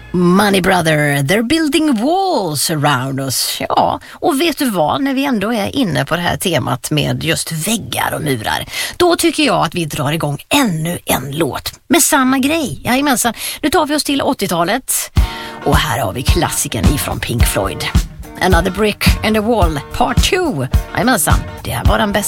Money Brother, they're building walls around us. Ja, och vet du vad, när vi ändå är inne på det här temat med just väggar och murar, då tycker jag att vi drar igång ännu en låt med samma grej. Jajamensan, nu tar vi oss till 80-talet och här har vi klassikern ifrån Pink Floyd. Another Brick and a Wall, part 2. Jajamensan, det här var den bästa.